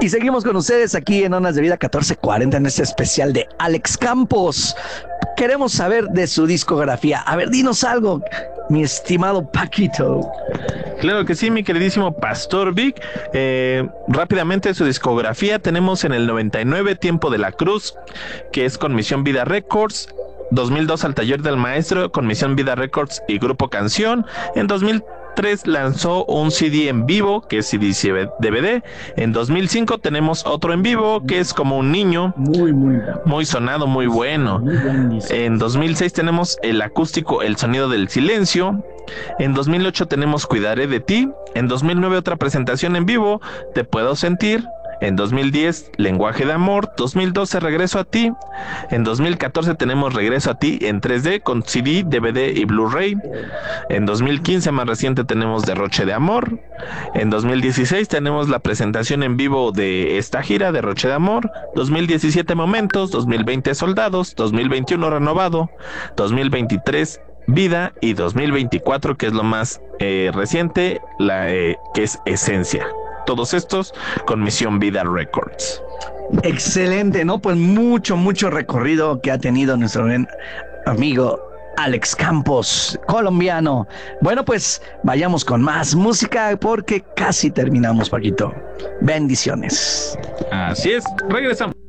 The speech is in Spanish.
Y seguimos con ustedes aquí en Ondas de Vida 1440 en este especial de Alex Campos. Queremos saber de su discografía. A ver, dinos algo, mi estimado Paquito. Claro que sí, mi queridísimo Pastor Vic. Rápidamente su discografía. Tenemos en el 99 Tiempo de la Cruz, que es con Misión Vida Records. 2002 Al Taller del Maestro con Misión Vida Records y Grupo Canción. En 2003 lanzó un CD en vivo que es CD DVD. En 2005 tenemos otro en vivo que es Como un Niño, muy sonado, muy bueno. En 2006 tenemos el acústico El Sonido del Silencio. En 2008 tenemos Cuidaré de ti. En 2009 otra presentación en vivo, Te Puedo Sentir. En 2010, Lenguaje de Amor. 2012, Regreso a ti. En 2014 tenemos Regreso a ti en 3D con CD, DVD y Blu-ray. En 2015, más reciente, tenemos Derroche de Amor. En 2016 tenemos la presentación en vivo de esta gira, Derroche de Amor. 2017, Momentos. 2020, Soldados. 2021, Renovado. 2023, Vida. Y 2024, que es lo más reciente, que es Esencia. Todos estos con Misión Vida Records. Excelente, ¿no? Pues mucho recorrido que ha tenido nuestro buen amigo Alex Campos, colombiano. Bueno, pues vayamos con más música porque casi terminamos, Paquito. Bendiciones. Así es, regresamos.